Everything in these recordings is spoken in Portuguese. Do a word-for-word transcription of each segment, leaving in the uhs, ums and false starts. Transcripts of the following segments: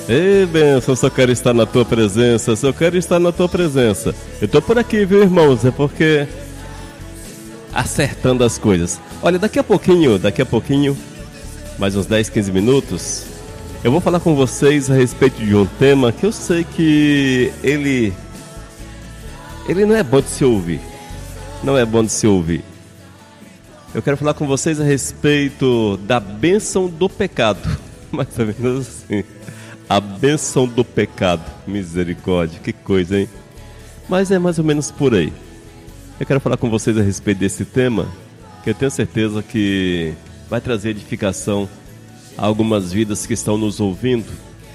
Ei, benção, eu só quero estar na tua presença, eu só quero estar na tua presença. Eu tô por aqui, viu, irmãos? É porque acertando as coisas. Olha, daqui a pouquinho, daqui a pouquinho, mais uns dez, quinze minutos, eu vou falar com vocês a respeito de um tema que eu sei que ele ele não é bom de se ouvir. Não é bom de se ouvir. Eu quero falar com vocês a respeito da bênção do pecado. Mais ou menos assim. A bênção do pecado. Misericórdia, que coisa, hein? Mas é mais ou menos por aí. Eu quero falar com vocês a respeito desse tema, que eu tenho certeza que vai trazer edificação a algumas vidas que estão nos ouvindo,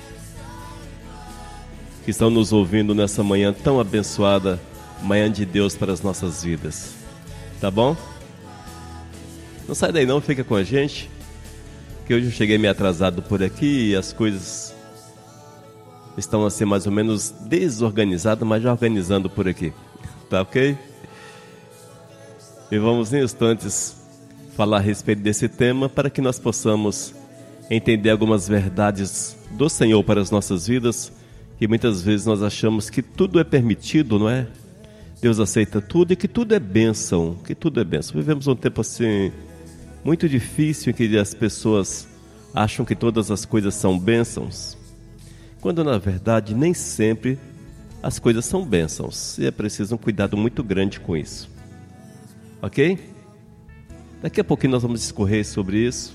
que estão nos ouvindo nessa manhã tão abençoada, manhã de Deus para as nossas vidas. Tá bom? Não sai daí não, fica com a gente, que hoje eu cheguei meio atrasado por aqui e as coisas estão assim mais ou menos desorganizadas, mas já organizando por aqui. Tá ok? E vamos em instantes falar a respeito desse tema para que nós possamos entender algumas verdades do Senhor para as nossas vidas, que muitas vezes nós achamos que tudo é permitido, não é? Deus aceita tudo e que tudo é bênção, que tudo é bênção. Vivemos um tempo assim muito difícil em que as pessoas acham que todas as coisas são bênçãos, quando na verdade nem sempre as coisas são bênçãos, e é preciso um cuidado muito grande com isso. Ok? Daqui a pouquinho nós vamos discorrer sobre isso,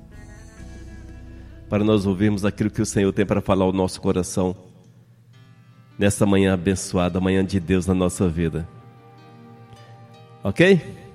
para nós ouvirmos aquilo que o Senhor tem para falar ao nosso coração nessa manhã abençoada, manhã de Deus na nossa vida. Ok?